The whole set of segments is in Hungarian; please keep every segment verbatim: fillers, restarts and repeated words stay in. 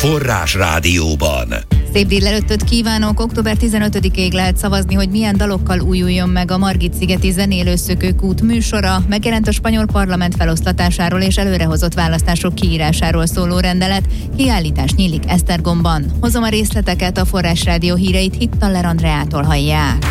Forrás Rádióban. Szép délelőttöt kívánok! október tizenötödikéig lehet szavazni, hogy milyen dalokkal újuljon meg a Margit-szigeti Zenélőszökők út műsora. Megjelent a spanyol parlament feloszlatásáról és előrehozott választások kiírásáról szóló rendelet. Kiállítás nyílik Esztergomban. Hozom a részleteket, a Forrás Rádió híreit Hittaller Andreától hallják.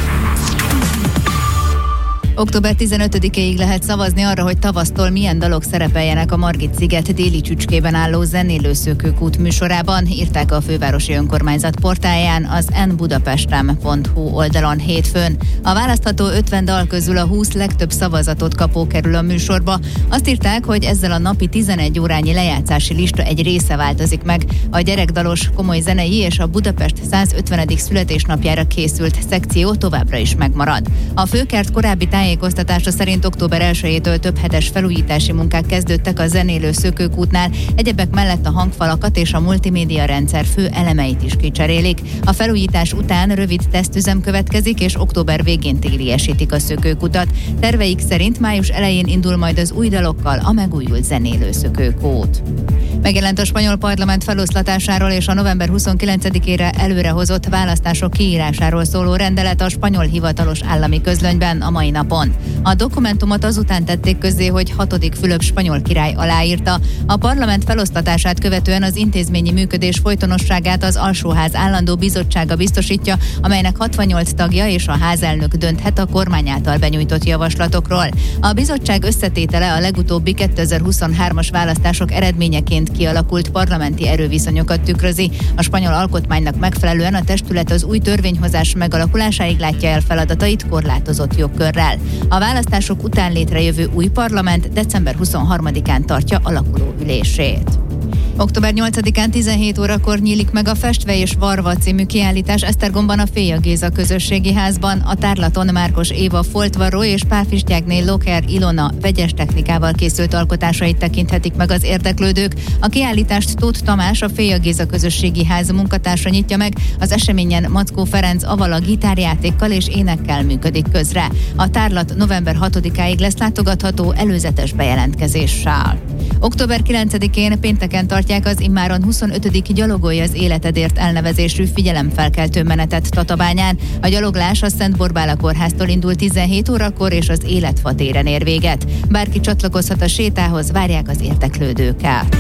október tizenötödikéig lehet szavazni arra, hogy tavasztól milyen dalok szerepeljenek a Margit-sziget déli csücskében álló Zenélőszökők út műsorában, írták a fővárosi önkormányzat portáján az en budapestem pont hu oldalon hétfőn. A választható ötven dal közül a húsz legtöbb szavazatot kapó kerül a műsorba. Azt írták, hogy ezzel a napi tizenegy órányi lejátszási lista egy része változik meg. A gyerekdalos, komoly zenei és a Budapest százötvenedik születésnapjára készült szekció továbbra is megmarad. A főkert korábbi tájékoztatása szerint október elsejétől több hetes felújítási munkák kezdődtek a Zenélőszökők útnál, egyebek mellett a hangfalakat és a multimédia rendszer fő elemeit is kicserélik. A felújítás után rövid tesztüzem következik, és október végén téliesítik a szökőkutat. Terveik szerint május elején indul majd az új dalokkal a megújult Zenélőszökők út. Megjelent a spanyol parlament feloszlatásáról és a november huszonkilencedikére előrehozott választások kiírásáról szóló rendelet a spanyol hivatalos állami közlönyben a mai napon. A dokumentumot azután tették közzé, hogy hatodik Fülöp spanyol király aláírta. A parlament feloszlatását követően az intézményi működés folytonosságát az Alsóház állandó bizottsága biztosítja, amelynek hatvannyolc tagja és a házelnök dönthet a kormány által benyújtott javaslatokról. A bizottság összetétele a legutóbbi kétezer-huszonhármas választások eredményeként kialakult parlamenti erőviszonyokat tükrözi. A spanyol alkotmánynak megfelelően a testület az új törvényhozás megalakulásáig látja el feladatait korlátozott jogkörrel. A választások után létrejövő új parlament december huszonharmadikán tartja alakuló ülését. október nyolcadikán tizenhét órakor nyílik meg a Festve és Varva című kiállítás Esztergomban a Féja Géza közösségi házban. A tárlaton Márkos Éva foltvarró és Pálfistyákné Loker Ilona vegyes technikával készült alkotásait tekinthetik meg az érdeklődők. A kiállítást Tóth Tamás, a Féja Géza közösségi ház munkatársa nyitja meg. Az eseményen Mackó Ferenc avala gitárjátékkal és énekkel működik közre. A tárlat november hatodikáig lesz látogatható előzetes bejelentkezéssel. október kilencedikén pénteken tartják az immáron huszonötödik Gyalogolj az életedért elnevezésű figyelemfelkeltő menetet Tatabányán. A gyaloglás a Szent Borbála kórháztól indul tizenhét órakor és az Életfa téren ér véget. Bárki csatlakozhat a sétához, várják az érdeklődőket.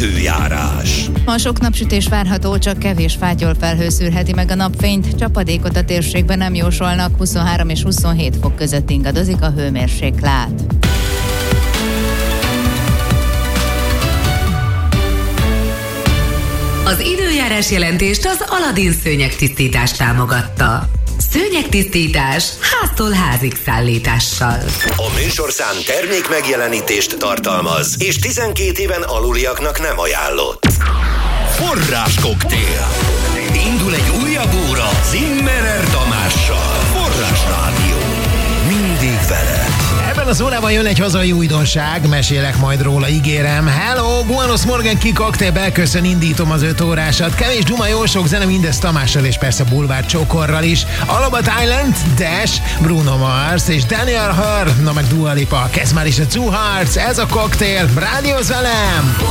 Időjárás. Ma sok napsütés várható, csak kevés fátyol felhő szűrheti meg a napfényt. Csapadékot a térségben nem jósolnak, huszonhárom és huszonhét fok között ingadozik a hőmérséklet. Az időjárás jelentést az Aladin szőnyegtisztítás támogatta. Szőnyegtisztítás háztól házig szállítással. A műsorszám termék megjelenítést tartalmaz, és tizenkét éven aluliaknak nem ajánlott. Forrás koktél. Indul egy újabb óra Zimmerer Tamással. Forrás Rádió. Mindig veled. Ebben az órában jön egy hazai újdonság, mesélek majd róla, ígérem. Hello, Buenos Morgan ki koktél, beköszön, indítom az öt órásat. Kevés duma, jó sok zene, mindez Tamással és persze Bulvár Csokorral is. Alabat Island, Dash, Bruno Mars és Daniel Hur, na meg Dua Lipa. Kezd már is a Two Hearts, ez a koktél, rádiózz velem!